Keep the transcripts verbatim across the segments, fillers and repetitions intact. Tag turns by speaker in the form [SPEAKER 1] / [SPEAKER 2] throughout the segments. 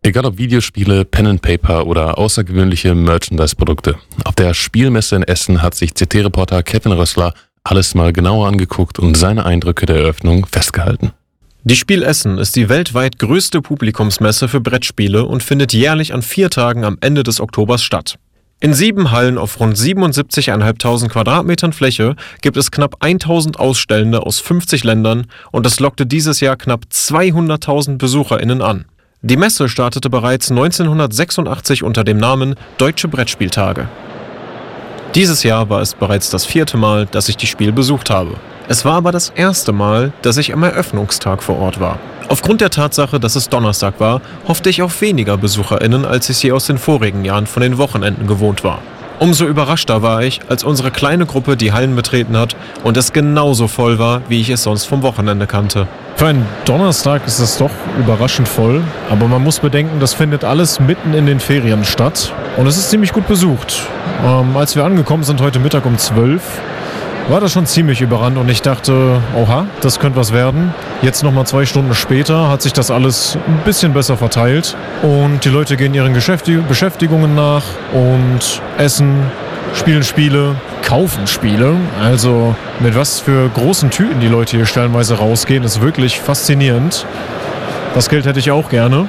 [SPEAKER 1] Egal ob Videospiele, Pen and Paper oder außergewöhnliche Merchandise-Produkte. Auf der Spielmesse in Essen hat sich C T-Reporter Kevin Rössler alles mal genauer angeguckt und seine Eindrücke der Eröffnung festgehalten.
[SPEAKER 2] Die Spiel Essen ist die weltweit größte Publikumsmesse für Brettspiele und findet jährlich an vier Tagen am Ende des Oktobers statt. In sieben Hallen auf rund siebenundsiebzigtausendfünfhundert Quadratmetern Fläche gibt es knapp tausend Ausstellende aus fünfzig Ländern und es lockte dieses Jahr knapp zweihunderttausend BesucherInnen an. Die Messe startete bereits neunzehnhundertsechsundachtzig unter dem Namen Deutsche Brettspieltage. Dieses Jahr war es bereits das vierte Mal, dass ich die Spiel besucht habe. Es war aber das erste Mal, dass ich am Eröffnungstag vor Ort war. Aufgrund der Tatsache, dass es Donnerstag war, hoffte ich auf weniger BesucherInnen, als ich sie aus den vorigen Jahren von den Wochenenden gewohnt war. Umso überraschter war ich, als unsere kleine Gruppe die Hallen betreten hat und es genauso voll war, wie ich es sonst vom Wochenende kannte.
[SPEAKER 3] Für einen Donnerstag ist es doch überraschend voll, aber man muss bedenken, das findet alles mitten in den Ferien statt und es ist ziemlich gut besucht. Ähm, als wir angekommen sind heute Mittag um zwölf, war das schon ziemlich überrannt und ich dachte, oha, das könnte was werden. Jetzt nochmal zwei Stunden später hat sich das alles ein bisschen besser verteilt und die Leute gehen ihren Geschäftig- Beschäftigungen nach und essen, spielen Spiele, kaufen Spiele. Also mit was für großen Tüten die Leute hier stellenweise rausgehen, ist wirklich faszinierend. Das Geld hätte ich auch gerne.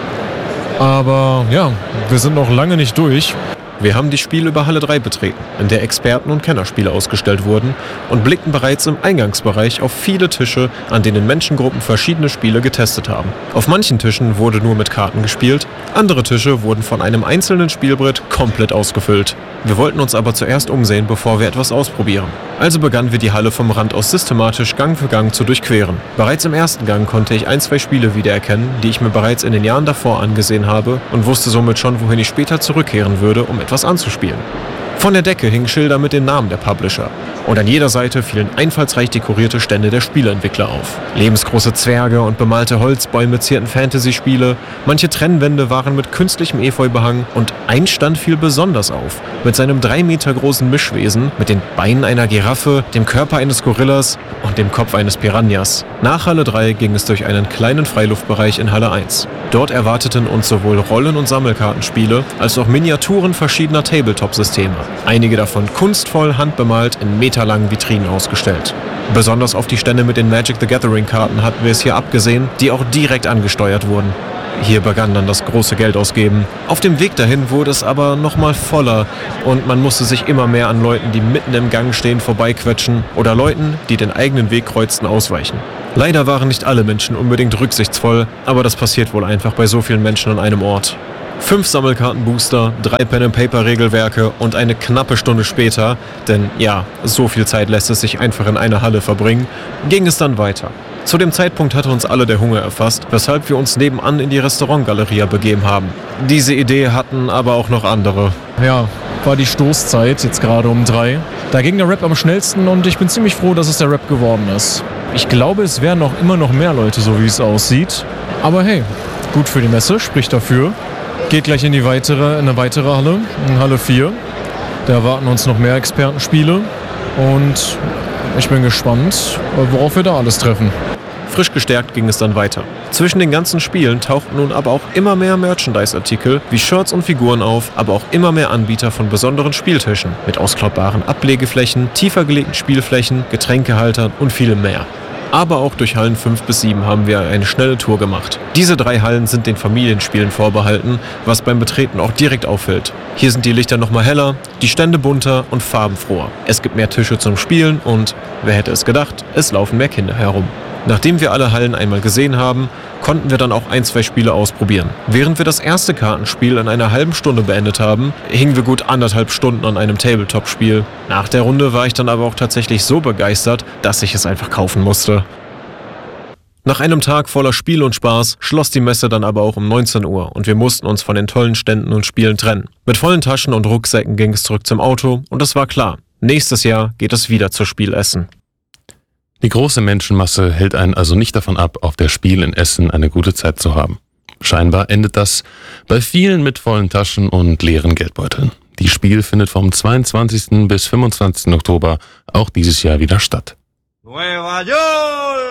[SPEAKER 3] Aber ja, wir sind noch lange nicht durch.
[SPEAKER 2] Wir haben die Spiel über Halle drei betreten, in der Experten- und Kennerspiele ausgestellt wurden und blickten bereits im Eingangsbereich auf viele Tische, an denen Menschengruppen verschiedene Spiele getestet haben. Auf manchen Tischen wurde nur mit Karten gespielt, andere Tische wurden von einem einzelnen Spielbrett komplett ausgefüllt. Wir wollten uns aber zuerst umsehen, bevor wir etwas ausprobieren. Also begannen wir die Halle vom Rand aus systematisch Gang für Gang zu durchqueren. Bereits im ersten Gang konnte ich ein, zwei Spiele wiedererkennen, die ich mir bereits in den Jahren davor angesehen habe und wusste somit schon, wohin ich später zurückkehren würde, um etwas anzuspielen. Von der Decke hingen Schilder mit den Namen der Publisher und an jeder Seite fielen einfallsreich dekorierte Stände der Spieleentwickler auf. Lebensgroße Zwerge und bemalte Holzbäume zierten Fantasy-Spiele, manche Trennwände waren mit künstlichem Efeu behangen und ein Stand fiel besonders auf, mit seinem drei Meter großen Mischwesen, mit den Beinen einer Giraffe, dem Körper eines Gorillas und dem Kopf eines Piranhas. Nach Halle drei ging es durch einen kleinen Freiluftbereich in Halle eins. Dort erwarteten uns sowohl Rollen- und Sammelkartenspiele als auch Miniaturen verschiedener Tabletop-Systeme. Einige davon kunstvoll handbemalt in meterlangen Vitrinen ausgestellt. Besonders auf die Stände mit den Magic the Gathering-Karten hatten wir es hier abgesehen, die auch direkt angesteuert wurden. Hier begann dann das große Geld ausgeben. Auf dem Weg dahin wurde es aber nochmal voller und man musste sich immer mehr an Leuten, die mitten im Gang stehen, vorbeiquetschen oder Leuten, die den eigenen Weg kreuzten, ausweichen. Leider waren nicht alle Menschen unbedingt rücksichtsvoll, aber das passiert wohl einfach bei so vielen Menschen an einem Ort. Fünf Sammelkartenbooster, drei Pen-and-Paper-Regelwerke und eine knappe Stunde später, denn ja, so viel Zeit lässt es sich einfach in einer Halle verbringen, ging es dann weiter. Zu dem Zeitpunkt hatte uns alle der Hunger erfasst, weshalb wir uns nebenan in die Restaurantgaleria begeben haben. Diese Idee hatten aber auch noch andere.
[SPEAKER 3] Ja, war die Stoßzeit, jetzt gerade um drei. Da ging der Rap am schnellsten und ich bin ziemlich froh, dass es der Rap geworden ist. Ich glaube, es wären noch immer noch mehr Leute, so wie es aussieht. Aber hey, gut für die Messe, spricht dafür. Geht gleich in die weitere, in eine weitere Halle, in Halle vier. Da erwarten uns noch mehr Expertenspiele und ich bin gespannt, worauf wir da alles treffen.
[SPEAKER 2] Frisch gestärkt ging es dann weiter. Zwischen den ganzen Spielen tauchten nun aber auch immer mehr Merchandise-Artikel wie Shirts und Figuren auf, aber auch immer mehr Anbieter von besonderen Spieltischen mit ausklappbaren Ablegeflächen, tiefer gelegten Spielflächen, Getränkehaltern und vielem mehr. Aber auch durch Hallen fünf bis sieben haben wir eine schnelle Tour gemacht. Diese drei Hallen sind den Familienspielen vorbehalten, was beim Betreten auch direkt auffällt. Hier sind die Lichter nochmal heller, die Stände bunter und farbenfroher. Es gibt mehr Tische zum Spielen und, wer hätte es gedacht, es laufen mehr Kinder herum. Nachdem wir alle Hallen einmal gesehen haben, konnten wir dann auch ein, zwei Spiele ausprobieren. Während wir das erste Kartenspiel in einer halben Stunde beendet haben, hingen wir gut anderthalb Stunden an einem Tabletop-Spiel. Nach der Runde war ich dann aber auch tatsächlich so begeistert, dass ich es einfach kaufen musste. Nach einem Tag voller Spiel und Spaß schloss die Messe dann aber auch um neunzehn Uhr und wir mussten uns von den tollen Ständen und Spielen trennen. Mit vollen Taschen und Rucksäcken ging es zurück zum Auto und es war klar, nächstes Jahr geht es wieder zur Spiel Essen.
[SPEAKER 1] Die große Menschenmasse hält einen also nicht davon ab, auf der Spiel in Essen eine gute Zeit zu haben. Scheinbar endet das bei vielen mit vollen Taschen und leeren Geldbeuteln. Die Spiel findet vom zweiundzwanzigsten bis fünfundzwanzigsten Oktober auch dieses Jahr wieder statt. Nueva York!